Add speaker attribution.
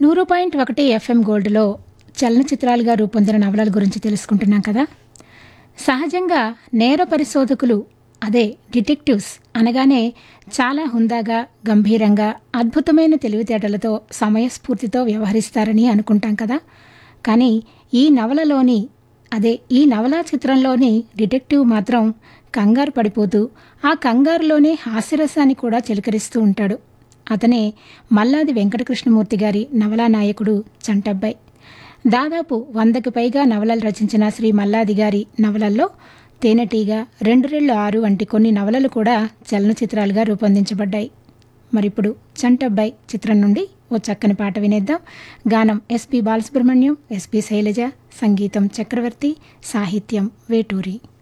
Speaker 1: 100.1 FM గోల్డ్లో చలనచిత్రాలుగా రూపొందిన నవలల గురించి తెలుసుకుంటున్నాం కదా. సహజంగా నేర పరిశోధకులు అదే డిటెక్టివ్స్ అనగానే చాలా హుందాగా, గంభీరంగా, అద్భుతమైన తెలివితేటలతో, సమయస్ఫూర్తితో వ్యవహరిస్తారని అనుకుంటాం కదా. కానీ ఈ నవలా చిత్రంలోని డిటెక్టివ్ మాత్రం కంగారు పడిపోతూ ఆ కంగారులోనే హాస్యరసాన్ని కూడా చిలకరిస్తూ ఉంటాడు. అతనే మల్లాది వెంకటకృష్ణమూర్తి గారి నవలా నాయకుడు చంటబ్బాయి. దాదాపు 100కి పైగా నవలలు రచించిన శ్రీ మల్లాది గారి నవలల్లో తేనెటీగ, 2 రెళ్ళు 6 వంటి కొన్ని నవలలు కూడా చలనచిత్రాలుగా రూపొందించబడ్డాయి. మరిప్పుడు చంటబ్బాయి చిత్రం నుండి ఓ చక్కని పాట వినేద్దాం. గానం ఎస్పి బాలసుబ్రహ్మణ్యం, ఎస్పి శైలజ, సంగీతం చక్రవర్తి, సాహిత్యం వేటూరి.